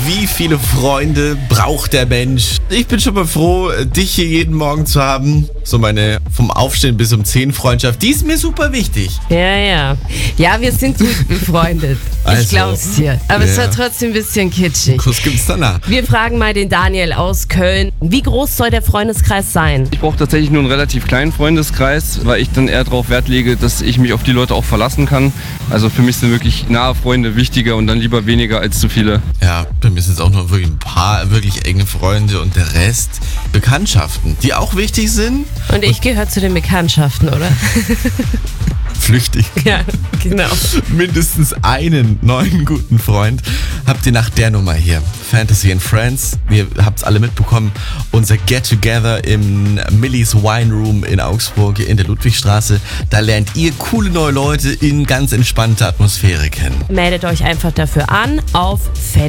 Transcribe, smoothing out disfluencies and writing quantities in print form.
Wie viele Freunde braucht der Mensch? Ich bin schon mal froh, dich hier jeden Morgen zu haben. So meine vom Aufstehen bis um 10 Freundschaft, die ist mir super wichtig. Ja, wir sind gut befreundet. Also, ich glaub's dir. Aber es war trotzdem ein bisschen kitschig. Kuss gibt's danach. Wir fragen mal den Daniel aus Köln. Wie groß soll der Freundeskreis sein? Ich brauche tatsächlich nur einen relativ kleinen Freundeskreis, weil ich dann eher darauf Wert lege, dass ich mich auf die Leute auch verlassen kann. Also für mich sind wirklich nahe Freunde wichtiger und dann lieber weniger als zu viele. Ja, bei mir sind es auch nur wirklich ein paar wirklich enge Freunde und der Rest Bekanntschaften, die auch wichtig sind. Und ich gehöre zu den Bekanntschaften, oder? Flüchtig. Ja, genau. Mindestens einen neuen guten Freund habt ihr nach der Nummer hier. Fantasy and Friends. Ihr habt's alle mitbekommen. Unser Get-Together im Millie's Wine Room in Augsburg in der Ludwigstraße. Da lernt ihr coole neue Leute in ganz entspannter Atmosphäre kennen. Meldet euch einfach dafür an auf